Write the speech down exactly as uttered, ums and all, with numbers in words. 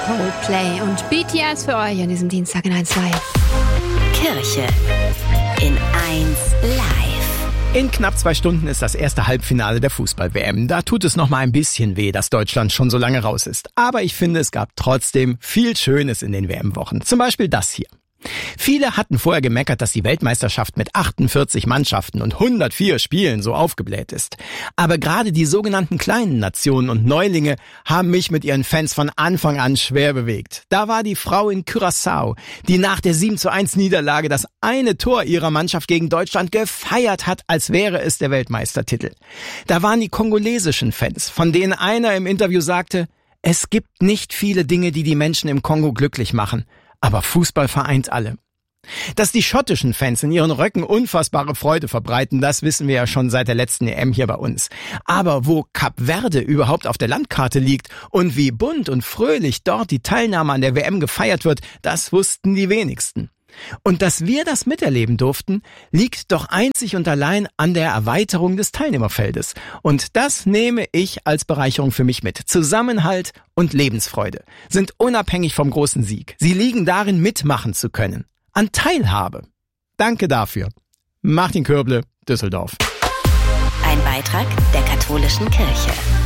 Coldplay und B T S für euch an diesem Dienstag in eins Live. Kirche in eins Live. In knapp zwei Stunden ist das erste Halbfinale der Fußball-W M. Da tut es noch mal ein bisschen weh, dass Deutschland schon so lange raus ist. Aber ich finde, es gab trotzdem viel Schönes in den W M-Wochen. Zum Beispiel das hier. Viele hatten vorher gemeckert, dass die Weltmeisterschaft mit achtundvierzig Mannschaften und hundertvier Spielen so aufgebläht ist. Aber gerade die sogenannten kleinen Nationen und Neulinge haben mich mit ihren Fans von Anfang an schwer bewegt. Da war die Frau in Curaçao, die nach der sieben zu eins Niederlage das eine Tor ihrer Mannschaft gegen Deutschland gefeiert hat, als wäre es der Weltmeistertitel. Da waren die kongolesischen Fans, von denen einer im Interview sagte, es gibt nicht viele Dinge, die die Menschen im Kongo glücklich machen. Aber Fußball vereint alle. Dass die schottischen Fans in ihren Röcken unfassbare Freude verbreiten, das wissen wir ja schon seit der letzten E M hier bei uns. Aber wo Kap Verde überhaupt auf der Landkarte liegt und wie bunt und fröhlich dort die Teilnahme an der W M gefeiert wird, das wussten die wenigsten. Und dass wir das miterleben durften, liegt doch einzig und allein an der Erweiterung des Teilnehmerfeldes. Und das nehme ich als Bereicherung für mich mit. Zusammenhalt und Lebensfreude sind unabhängig vom großen Sieg. Sie liegen darin, mitmachen zu können. An Teilhabe. Danke dafür. Martin Körble, Düsseldorf. Ein Beitrag der katholischen Kirche.